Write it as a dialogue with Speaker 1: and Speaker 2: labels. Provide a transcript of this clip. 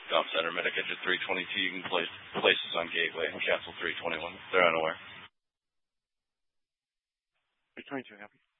Speaker 1: Golf Center, Medicaid 322. You can place places on Gateway and cancel 321. They're unaware.
Speaker 2: 322, happy.